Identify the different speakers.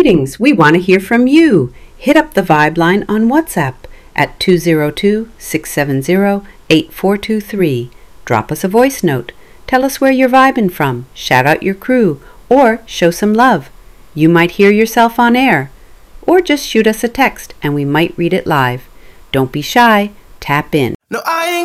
Speaker 1: Greetings, we want to hear from you. Hit up the Vibe line on WhatsApp at 202-670-8423. Drop us a voice note. Tell us where you're vibing from, shout out your crew, or show some love. You might hear yourself on air. Or just shoot us a text and we might read it live. Don't be shy, tap in.
Speaker 2: No, I ain't